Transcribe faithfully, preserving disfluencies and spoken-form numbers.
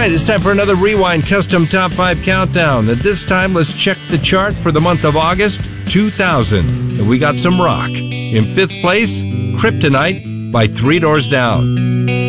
right, it's time for another Rewind Custom Top five Countdown. And this time, let's check the chart for the month of August two thousand. And we got some rock. In fifth place, Kryptonite by Three Doors Down.